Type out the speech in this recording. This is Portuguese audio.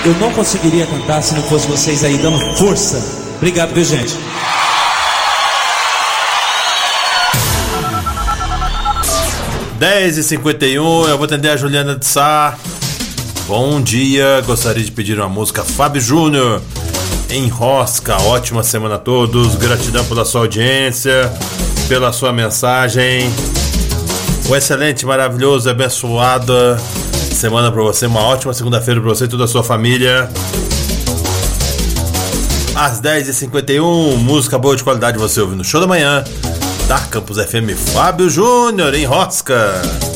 eu não conseguiria cantar se não fosse vocês aí dando força. Obrigado, viu, gente? (10h51), eu vou atender a Juliana de Sá. Bom dia, gostaria de pedir uma música Fábio Júnior, Enrosca. Ótima semana a todos, gratidão pela sua audiência, pela sua mensagem. Um excelente, maravilhoso, abençoada semana pra você, uma ótima segunda-feira pra você e toda a sua família. Às 10h51, música boa de qualidade você ouve no Show da Manhã da Campus FM, Fábio Júnior, Enrosca.